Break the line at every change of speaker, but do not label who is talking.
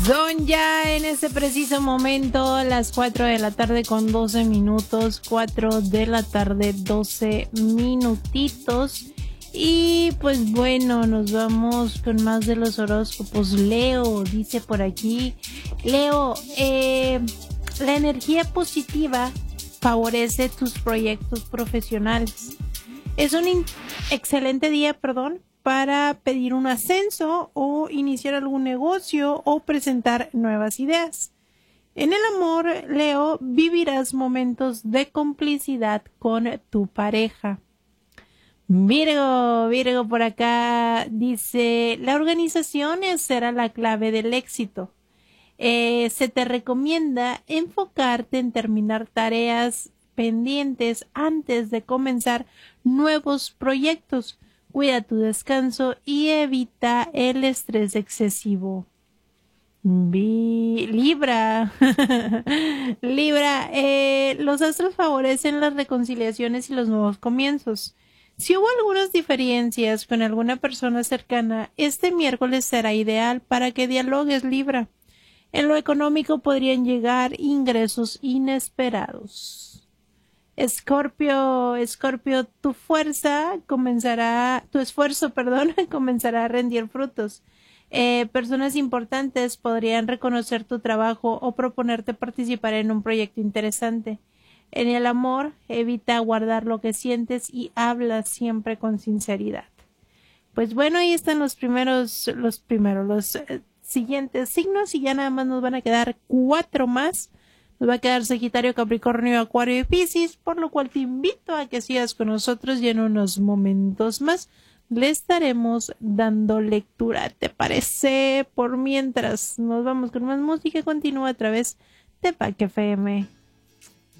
Son ya en este preciso momento las 4 de la tarde con 12 minutos, 4 de la tarde 12 minutitos. Y pues bueno, nos vamos con más de los horóscopos. Leo dice por aquí, Leo, la energía positiva favorece tus proyectos profesionales. Es un excelente día, para pedir un ascenso o iniciar algún negocio o presentar nuevas ideas. En el amor, Leo, vivirás momentos de complicidad con tu pareja. Virgo por acá dice, la organización será la clave del éxito. Se te recomienda enfocarte en terminar tareas pendientes antes de comenzar nuevos proyectos. Cuida tu descanso y evita el estrés excesivo. Libra. Libra, los astros favorecen las reconciliaciones y los nuevos comienzos. Si hubo algunas diferencias con alguna persona cercana, este miércoles será ideal para que dialogues, Libra. En lo económico podrían llegar ingresos inesperados. Escorpio, tu esfuerzo, comenzará a rendir frutos. Personas importantes podrían reconocer tu trabajo o proponerte participar en un proyecto interesante. En el amor, evita guardar lo que sientes y habla siempre con sinceridad. Pues bueno, ahí están los siguientes signos y ya nada más nos van a quedar 4 más. Nos va a quedar Sagitario, Capricornio, Acuario y Piscis, por lo cual te invito a que sigas con nosotros y en unos momentos más le estaremos dando lectura. ¿Te parece? Por mientras nos vamos con más música, continúa a través de PAC FM.